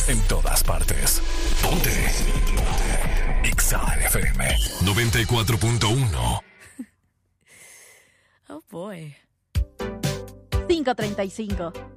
En todas partes. Ponte. Exa FM 94.1. Oh boy. 5:35.